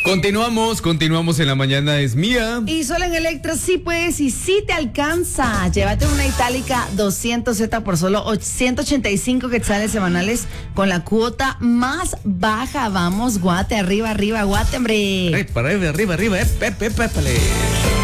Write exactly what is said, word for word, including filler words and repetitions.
Continuamos, continuamos en la mañana es mía. Y solo en Electra sí puedes y sí te alcanza. Llévate una itálica doscientos Z por solo ciento ochenta y cinco quetzales semanales con la cuota más baja. Vamos, Guate, arriba, arriba, Guate, hombre. Ay, para arriba, arriba, arriba, eh, pepe, pépale.